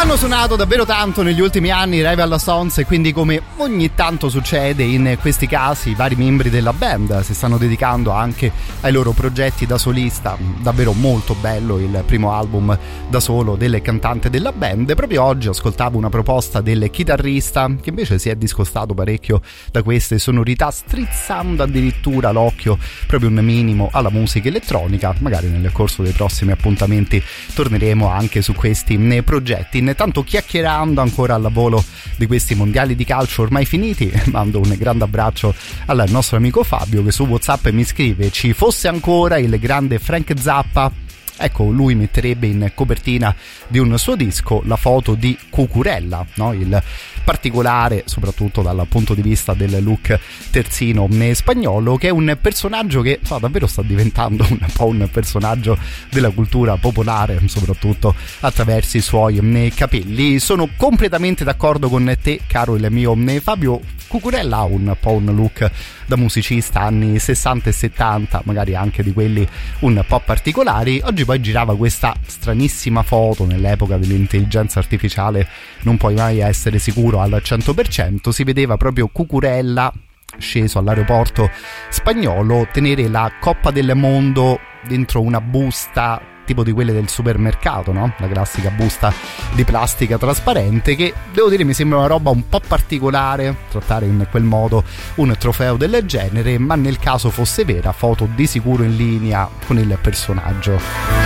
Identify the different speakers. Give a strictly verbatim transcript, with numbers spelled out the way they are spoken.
Speaker 1: Hanno suonato davvero tanto negli ultimi anni Rival Sons, e quindi, come ogni tanto succede in questi casi, i vari membri della band si stanno dedicando anche ai loro progetti da solista. Davvero molto bello il primo album da solo del cantante della band. Proprio oggi ascoltavo una proposta del chitarrista che invece si è discostato parecchio da queste sonorità, strizzando addirittura l'occhio proprio un minimo alla musica elettronica. Magari nel corso dei prossimi appuntamenti torneremo anche su questi progetti. Intanto, chiacchierando ancora al volo di questi mondiali di calcio ormai finiti, mando un grande abbraccio al nostro amico Fabio, che su WhatsApp mi scrive: ci fosse ancora il grande Frank Zappa, ecco, lui metterebbe in copertina di un suo disco la foto di Cucurella, no? Il particolare, soprattutto dal punto di vista del look terzino spagnolo, che è un personaggio che so, davvero sta diventando un po' un personaggio della cultura popolare, soprattutto attraverso i suoi capelli. Sono completamente d'accordo con te, caro il mio Fabio. Cucurella ha un po' un look da musicista anni sessanta e settanta, magari anche di quelli un po' particolari. Oggi poi girava questa stranissima foto. Nell'epoca dell'intelligenza artificiale non puoi mai essere sicuro al cento per cento. Si vedeva proprio Cucurella sceso all'aeroporto spagnolo tenere la Coppa del Mondo dentro una busta tipo di quelle del supermercato, no? La classica busta di plastica trasparente, che devo dire mi sembra una roba un po' particolare trattare in quel modo un trofeo del genere, ma nel caso fosse vera, foto di sicuro in linea con il personaggio.